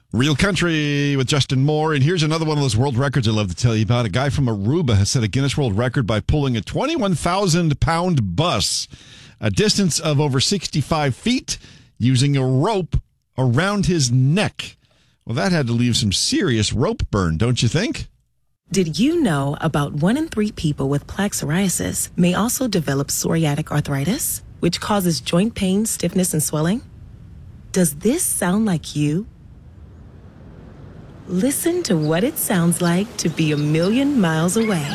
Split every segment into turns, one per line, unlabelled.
Real Country with Justin Moore. And here's another one of those world records I love to tell you about. A guy from Aruba has set a Guinness World Record by pulling a 21,000-pound bus a distance of over 65 feet using a rope around his neck. Well, that had to leave some serious rope burn, don't you think?
Did you know about 1 in 3 people with plaque psoriasis may also develop psoriatic arthritis, which causes joint pain, stiffness, and swelling? Does this sound like you? Listen to what it sounds like to be a million miles away.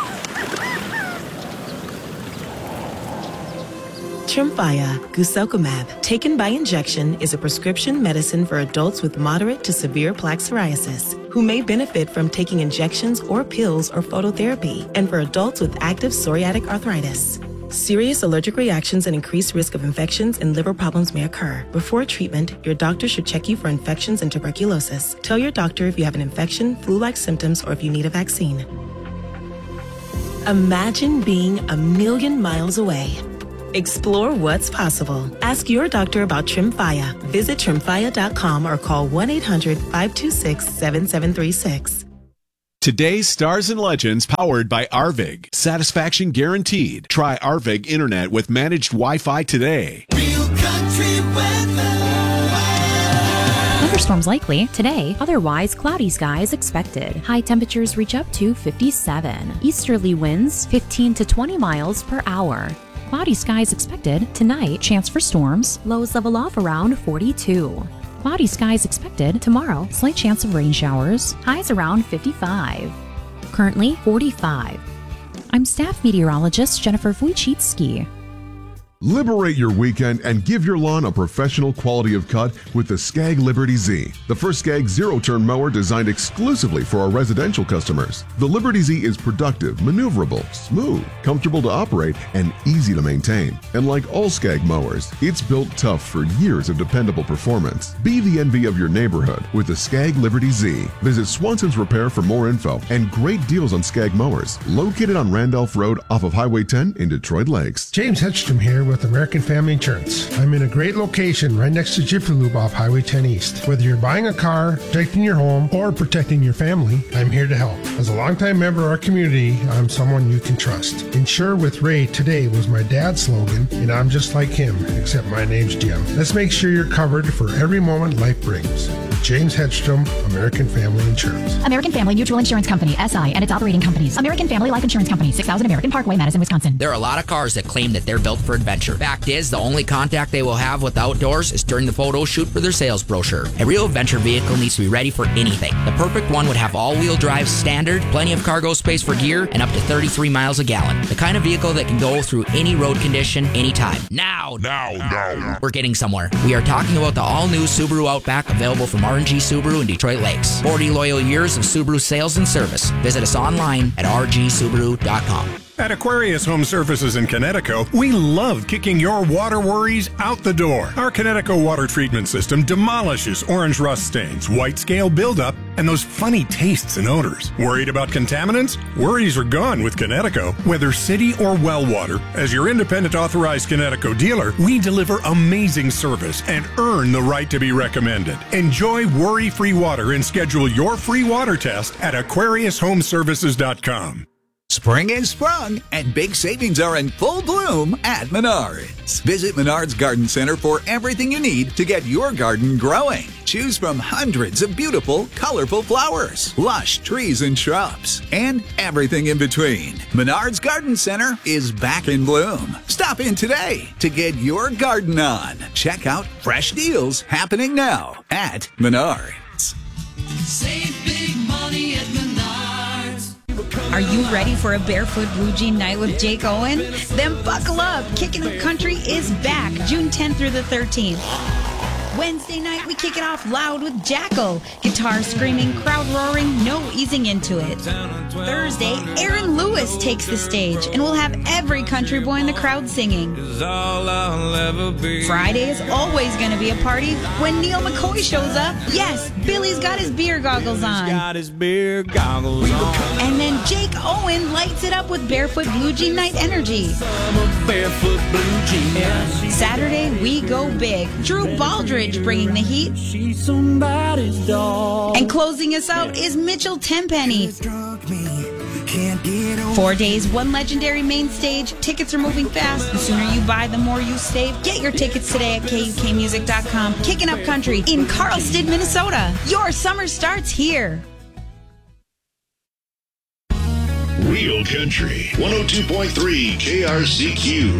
Tremfya guselkumab, taken by injection, is a prescription medicine for adults with moderate to severe plaque psoriasis who may benefit from taking injections or pills or phototherapy, and for adults with active psoriatic arthritis. Serious allergic reactions and increased risk of infections and liver problems may occur. Before treatment, your doctor should check you for infections and tuberculosis. Tell your doctor if you have an infection, flu-like symptoms, or if you need a vaccine. Imagine being a million miles away. Explore what's possible. Ask your doctor about Tremfya. Visit Tremfya.com or call 1-800-526-7736.
Today's Stars and Legends powered by Arvig. Satisfaction guaranteed. Try Arvig Internet with managed Wi-Fi today.
Real Country weather.
Thunderstorms likely today, otherwise cloudy skies expected. High temperatures reach up to 57. Easterly winds 15 to 20 miles per hour. Cloudy skies expected tonight, chance for storms, lows level off around 42. Cloudy skies expected tomorrow, slight chance of rain showers, highs around 55. Currently 45. I'm staff meteorologist Jennifer Wojcicki.
Liberate your weekend and give your lawn a professional quality of cut with the Skag Liberty Z, the first Skag zero-turn mower designed exclusively for our residential customers. The Liberty Z is productive, maneuverable, smooth, comfortable to operate, and easy to maintain. And like all Skag mowers, it's built tough for years of dependable performance. Be the envy of your neighborhood with the Skag Liberty Z. Visit Swanson's Repair for more info and great deals on Skag mowers, located on Randolph Road off of Highway 10 in Detroit Lakes.
James Hedstrom here with American Family Insurance. I'm in a great location right next to Jiffy Lube off Highway 10 East. Whether you're buying a car, protecting your home, or protecting your family, I'm here to help. As a longtime member of our community, I'm someone you can trust. Insure with Ray today was my dad's slogan, and I'm just like him, except my name's Jim. Let's make sure you're covered for every moment life brings. With James Hedstrom, American Family Insurance.
American Family Mutual Insurance Company, SI, and its operating companies. American Family Life Insurance Company, 6000 American Parkway, Madison, Wisconsin.
There are a lot of cars that claim that they're built for adventure. Fact is, the only contact they will have with outdoors is during the photo shoot for their sales brochure. A real adventure vehicle needs to be ready for anything. The perfect one would have all-wheel drive standard, plenty of cargo space for gear, and up to 33 miles a gallon. The kind of vehicle that can go through any road condition, anytime. Now. We're getting somewhere. We are talking about the all-new Subaru Outback, available from R&G Subaru in Detroit Lakes. 40 loyal years of Subaru sales and service. Visit us online at rgsubaru.com.
At Aquarius Home Services in Connecticut, we love kicking your water worries out the door. Our Connecticut water treatment system demolishes orange rust stains, white scale buildup, and those funny tastes and odors. Worried about contaminants? Worries are gone with Connecticut. Whether city or well water, as your independent authorized Connecticut dealer, we deliver amazing service and earn the right to be recommended. Enjoy worry-free water and schedule your free water test at AquariusHomeservices.com.
Spring is sprung, and big savings are in full bloom at Menards. Visit Menards Garden Center for everything you need to get your garden growing. Choose from hundreds of beautiful, colorful flowers, lush trees and shrubs, and everything in between. Menards Garden Center is back in bloom. Stop in today to get your garden on. Check out fresh deals happening now at Menards.
Save big money at Menards.
Are you ready for a Barefoot Blue Jean night with Jake Owen? Then buckle up. Kicking the Country is back June 10th through the 13th. Wednesday night, we kick it off loud with Jackal. Guitar screaming, crowd roaring, no easing into it. Thursday, Aaron Lewis takes the stage, and we'll have every country boy in the crowd singing. Friday is always going to be a party when Neil McCoy shows up. Yes, Billy's got his beer goggles on. And then Jake Owen lights it up with Barefoot Blue Jean Night Energy. Saturday, we go big. Drew Baldridge Eldridge bringing the heat.
She's somebody's dog.
And closing us out is Mitchell Tenpenny. 4 days, one legendary main stage. Tickets are moving fast. The sooner you buy, the more you save. Get your tickets today at KUKmusic.com. Kicking Up Country in Carlsted, Minnesota. Your summer starts here.
Real Country 102.3 KRCQ.